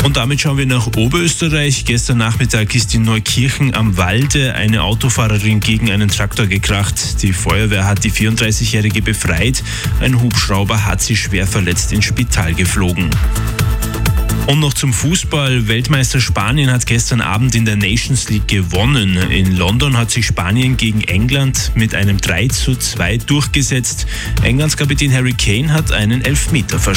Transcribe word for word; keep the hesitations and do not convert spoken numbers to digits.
Und damit schauen wir nach Oberösterreich. Gestern Nachmittag ist in Neukirchen am Walde eine Autofahrerin gegen einen Traktor gekracht. Die Feuerwehr hat die vierunddreißigjährige befreit. Ein Hubschrauber hat sie schwer verletzt ins Spital geflogen. Und noch zum Fußball. Weltmeister Spanien hat gestern Abend in der Nations League gewonnen. In London hat sich Spanien gegen England mit einem drei zu zwei durchgesetzt. Englands Kapitän Harry Kane hat einen Elfmeter verschossen.